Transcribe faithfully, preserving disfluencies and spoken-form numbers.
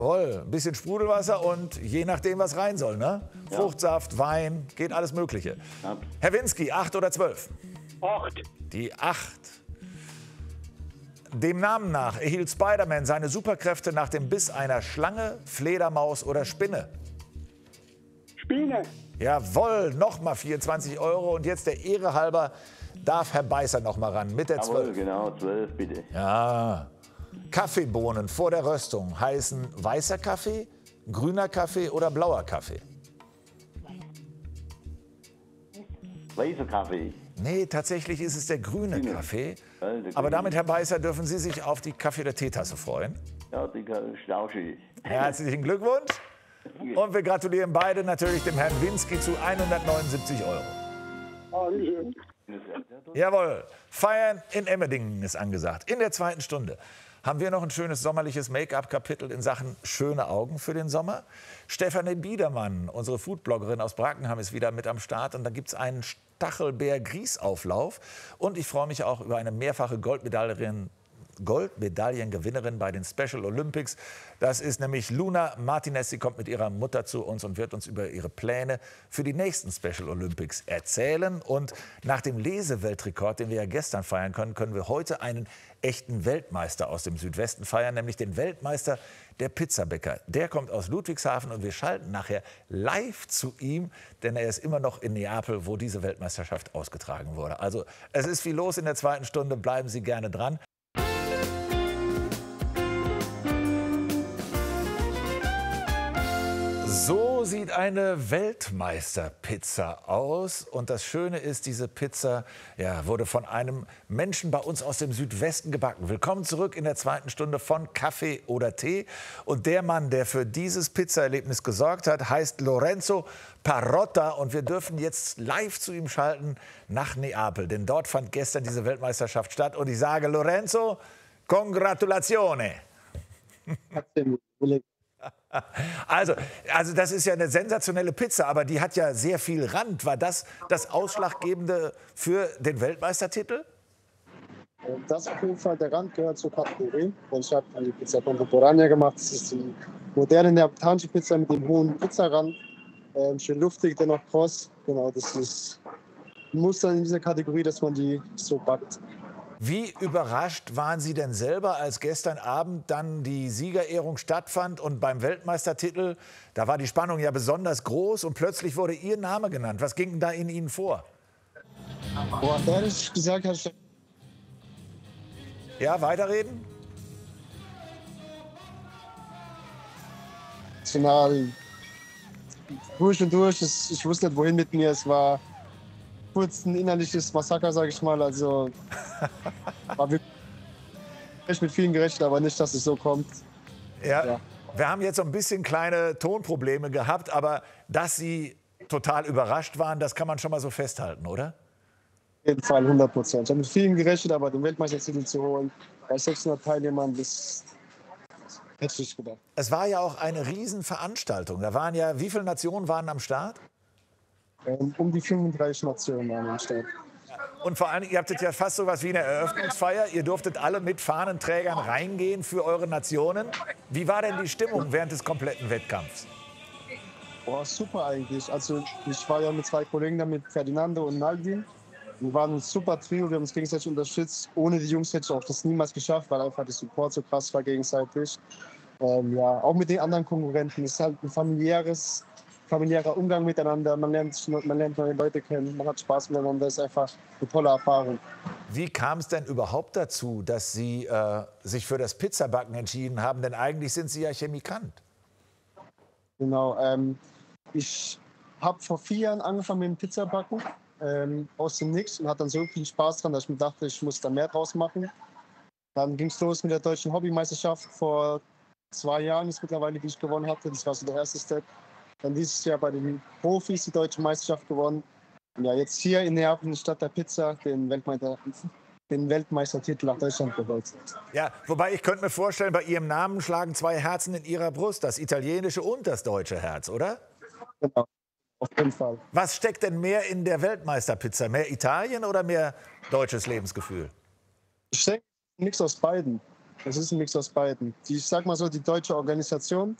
Jawohl, ein bisschen Sprudelwasser und je nachdem, was rein soll, ne? Ja. Fruchtsaft, Wein, geht alles Mögliche. Ja. Herr Winski, acht oder zwölf? Acht. Die acht. Dem Namen nach erhielt Spider-Man seine Superkräfte nach dem Biss einer Schlange, Fledermaus oder Spinne. Spinne. Jawohl, nochmal vierundzwanzig Euro. Und jetzt der Ehre halber darf Herr Beißer noch mal ran mit der Jawohl, zwölf. genau, zwölf bitte. Ja. Kaffeebohnen vor der Röstung heißen weißer Kaffee, grüner Kaffee oder blauer Kaffee? Weißer Kaffee. Nee, tatsächlich ist es der grüne Grüne. Kaffee. Ja, der Aber grüne. damit, Herr Beißer, dürfen Sie sich auf die Kaffee- oder Teetasse freuen. Ja, die ist auch schön. Herzlichen Glückwunsch. Und wir gratulieren beide natürlich dem Herrn Winski zu hundertneunundsiebzig Euro. Dankeschön. Jawohl, Feiern in Emmendingen ist angesagt. In der zweiten Stunde haben wir noch ein schönes sommerliches Make-up-Kapitel in Sachen schöne Augen für den Sommer. Stefanie Biedermann, unsere Foodbloggerin aus Brakenham, ist wieder mit am Start. Und dann gibt es einen Stachelbeer-Grießauflauf. Und ich freue mich auch über eine mehrfache Goldmedaillerin. Goldmedaillengewinnerin bei den Special Olympics. Das ist nämlich Luna Martinez. Sie kommt mit ihrer Mutter zu uns und wird uns über ihre Pläne für die nächsten Special Olympics erzählen. Und nach dem Leseweltrekord, den wir ja gestern feiern können, können wir heute einen echten Weltmeister aus dem Südwesten feiern, nämlich den Weltmeister der Pizzabäcker. Der kommt aus Ludwigshafen und wir schalten nachher live zu ihm, denn er ist immer noch in Neapel, wo diese Weltmeisterschaft ausgetragen wurde. Also es ist viel los in der zweiten Stunde. Bleiben Sie gerne dran. So sieht eine Weltmeisterpizza aus. Und das Schöne ist, diese Pizza ja, wurde von einem Menschen bei uns aus dem Südwesten gebacken. Willkommen zurück in der zweiten Stunde von Kaffee oder Tee. Und der Mann, der für dieses Pizzaerlebnis gesorgt hat, heißt Lorenzo Parotta. Und wir dürfen jetzt live zu ihm schalten nach Neapel. Denn dort fand gestern diese Weltmeisterschaft statt. Und ich sage, Lorenzo, congratulazione. Also, also das ist ja eine sensationelle Pizza, aber die hat ja sehr viel Rand. War das das Ausschlaggebende für den Weltmeistertitel? Das auf jeden Fall, der Rand gehört zur Kategorie. Und ich habe die Pizza Contemporanea gemacht. Das ist die moderne neapolitanische Pizza mit dem hohen Pizzarand. Ähm, schön luftig, dennoch kross. Genau, das ist ein Muster in dieser Kategorie, dass man die so backt. Wie überrascht waren Sie denn selber, als gestern Abend dann die Siegerehrung stattfand und beim Weltmeistertitel, da war die Spannung ja besonders groß und plötzlich wurde Ihr Name genannt. Was ging denn da in Ihnen vor? Boah, ehrlich gesagt, habe ich Ja, weiterreden? emotional durch und durch. Es- Ich wusste nicht, wohin mit mir. Es war kurz ein innerliches Massaker, sage ich mal. Also war wirklich mit vielen gerechnet, aber nicht, dass es so kommt. Ja. Ja. Wir haben jetzt so ein bisschen kleine Tonprobleme gehabt, aber dass Sie total überrascht waren, das kann man schon mal so festhalten, oder? Auf jeden Fall hundert Prozent. Ich habe mit vielen gerechnet, aber den Weltmeistertitel zu holen, bei sechshundert Teilnehmern, das hätte ich nicht gedacht. Es war ja auch eine Riesenveranstaltung. Da waren ja, wie viele Nationen waren am Start? Ähm, um die fünfunddreißig Nationen waren am Start. Und vor allem, ihr habtet ja fast so was wie eine Eröffnungsfeier. Ihr durftet alle mit Fahnenträgern reingehen für eure Nationen. Wie war denn die Stimmung während des kompletten Wettkampfs? Boah, super eigentlich. Also ich war ja mit zwei Kollegen da, mit Ferdinando und Naldin. Wir waren ein super Trio, wir haben uns gegenseitig unterstützt. Ohne die Jungs hätte ich auch das niemals geschafft, weil einfach der Support so krass war gegenseitig. Ähm, ja, auch mit den anderen Konkurrenten. Es ist halt ein familiäres, familiärer Umgang miteinander. Man lernt, man lernt neue Leute kennen, man hat Spaß miteinander. Das ist einfach eine tolle Erfahrung. Wie kam es denn überhaupt dazu, dass Sie äh, sich für das Pizzabacken entschieden haben? Denn eigentlich sind Sie ja Chemikant. Genau. Ähm, ich habe vor vier Jahren angefangen mit dem Pizzabacken. Ähm, aus dem Nix und hatte dann so viel Spaß dran, dass ich mir dachte, ich muss da mehr draus machen. Dann ging es los mit der deutschen Hobbymeisterschaft vor zwei Jahren, ist mittlerweile, die ich gewonnen hatte. Das war so der erste Step. Dann dieses Jahr bei den Profis die deutsche Meisterschaft gewonnen. Und ja, jetzt hier in Neapel, in der Stadt der Pizza, den, Weltmeister, den Weltmeistertitel nach Deutschland geholt. Ja, wobei ich könnte mir vorstellen, bei Ihrem Namen schlagen zwei Herzen in Ihrer Brust, das italienische und das deutsche Herz, oder? Genau, auf jeden Fall. Was steckt denn mehr in der Weltmeisterpizza? Mehr Italien oder mehr deutsches Lebensgefühl? Ich denke, nichts aus beiden. Es ist ein Mix aus beiden. Die, ich sag mal so, die deutsche Organisation